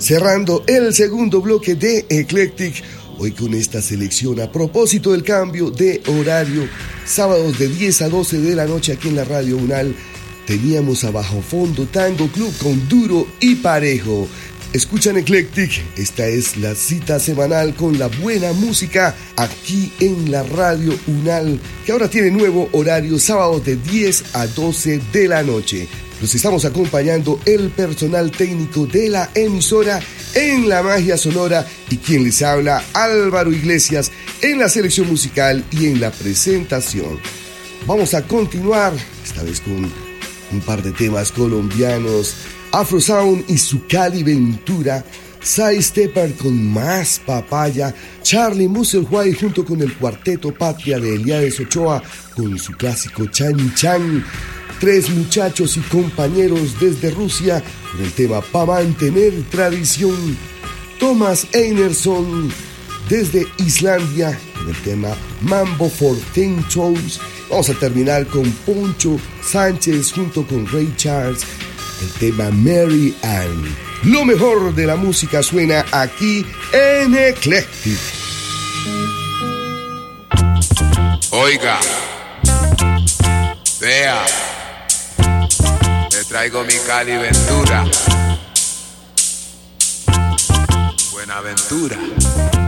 Cerrando el segundo bloque de Eclectic, hoy con esta selección a propósito del cambio de horario, sábados de 10 a 12 de la noche aquí en la Radio Unal, teníamos a Bajo Fondo Tango Club con Duro y Parejo. Escuchan Eclectic, esta es la cita semanal con la buena música aquí en la Radio Unal, que ahora tiene nuevo horario, sábados de 10 a 12 de la noche. Los estamos acompañando el personal técnico de la emisora en la magia sonora y quien les habla, Álvaro Iglesias, en la selección musical y en la presentación. Vamos a continuar, esta vez con un par de temas colombianos, Afro Sound y su Cali Ventura, Side Stepper con Más Papaya, Charlie Musselwhite junto con el Cuarteto Patria de Eliades Ochoa con su clásico Chan Chan, Tres Muchachos y Compañeros desde Rusia con el tema Pa' Mantener Tradición, Thomas Einerson desde Islandia con el tema Mambo for Ten Toes. Vamos a terminar con Poncho Sánchez junto con Ray Charles, el tema Mary Ann. Lo mejor de la música suena aquí en Eclectic. Oiga, vea, le traigo mi Cali Ventura, Buenaventura.